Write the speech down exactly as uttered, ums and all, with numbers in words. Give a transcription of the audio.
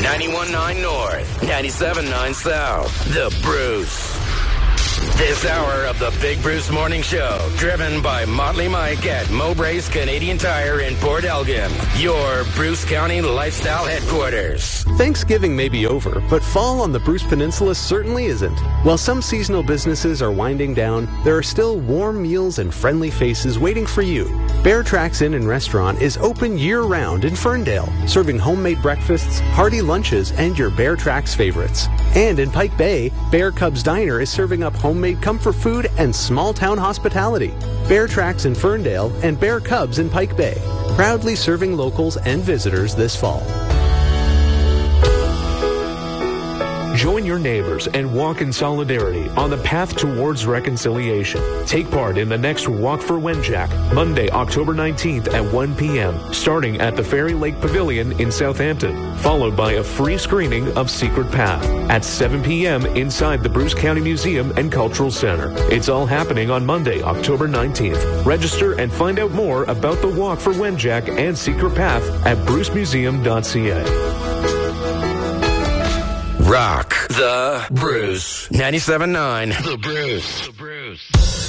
ninety-one point nine North, ninety-seven point nine South. The Bruce. This hour of the Big Bruce Morning Show, driven by Motley Mike at Mowbray's Canadian Tire in Port Elgin, your Bruce County lifestyle headquarters. Thanksgiving may be over, but fall on the Bruce Peninsula certainly isn't. While some seasonal businesses are winding down, there are still warm meals and friendly faces waiting for you. Bear Tracks Inn and Restaurant is open year-round in Ferndale, serving homemade breakfasts, hearty lunches, and your Bear Tracks favorites. And in Pike Bay, Bear Cubs Diner is serving up homemade comfort food and small-town hospitality. Bear Tracks in Ferndale and Bear Cubs in Pike Bay, proudly serving locals and visitors this fall. Join your neighbors and walk in solidarity on the path towards reconciliation. Take part in the next Walk for Wenjack, Monday, October nineteenth at one p.m., starting at the Fairy Lake Pavilion in Southampton, followed by a free screening of Secret Path at seven p.m. inside the Bruce County Museum and Cultural Center. It's all happening on Monday, October nineteenth. Register and find out more about the Walk for Wenjack and Secret Path at bruce museum dot c a. Rock the Bruce. ninety-seven point nine The Bruce. The Bruce.